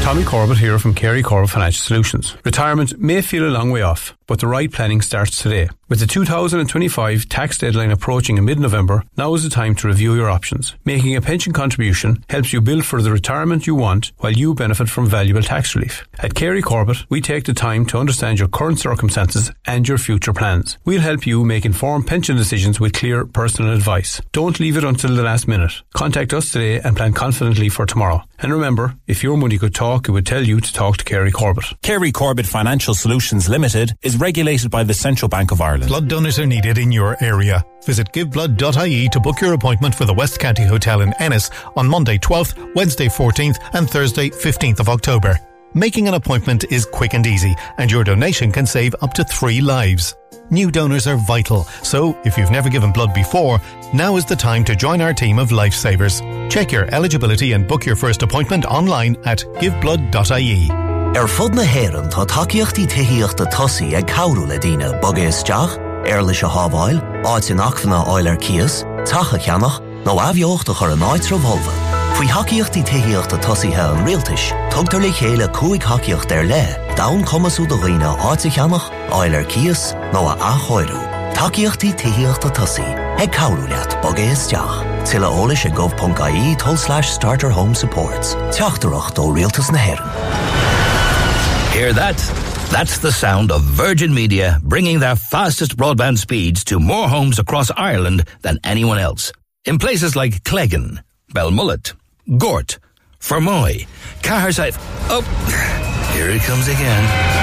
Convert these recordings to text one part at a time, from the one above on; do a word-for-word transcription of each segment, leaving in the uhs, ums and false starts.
Tommy Corbett here from Kerry Corbett Financial Solutions. Retirement may feel a long way off, but the right planning starts today. With the two thousand twenty-five tax deadline approaching in mid-November, now is the time to review your options. Making a pension contribution helps you build for the retirement you want while you benefit from valuable tax relief. At Kerry Corbett, we take the time to understand your current circumstances and your future plans. We'll help you make informed pension decisions with clear personal advice. Don't leave it until the last minute. Contact us today and plan confidently for tomorrow. And remember, if your money could talk, it would tell you to talk to Kerry Corbett. Kerry Corbett Financial Solutions Limited is regulated by the Central Bank of Ireland. Blood donors are needed in your area. Visit give blood dot I E to book your appointment for the West County Hotel in Ennis on Monday twelfth, Wednesday fourteenth and Thursday fifteenth of October. Making an appointment is quick and easy, and your donation can save up to three lives. New donors are vital, so if you've never given blood before, now is the time to join our team of lifesavers. Check your eligibility and book your first appointment online at give blood dot I E. Er fod na héireann tá takeíochtaí tithiíochta tosaí ag cabhrú le daoine boga isteach, ar leis a hábháil, áit in achmhanna áil ar cias, tacha cheannach, nó abheochta chur an áit Volvo. Faoi takeíochtaí tithiíochta tosaithe an rialtais, tugtar le chéile cúig takeíocht ar le, dawn comasú do dhaoine áit a cheannach, áil ar cias, nó a achóirú. Takeíochtaí tithiíochta tosaí, ag cabhrú leat boga isteach. Tilla ólis a gov.ie toll slash starter home supports. Teachtarach do rialtas na héireann. Hear that? That's the sound of Virgin Media bringing their fastest broadband speeds to more homes across Ireland than anyone else. In places like Cleggan, Belmullet, Gort, Fermoy, Caherside. Oh, here it comes again.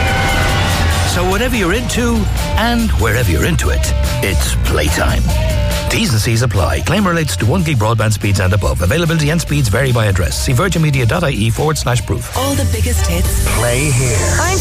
So whatever you're into and wherever you're into it, it's playtime. T's and C's apply. Claim relates to one gig broadband speeds and above. Availability and speeds vary by address. See virginmedia.ie forward slash proof. All the biggest hits. Play here. I'm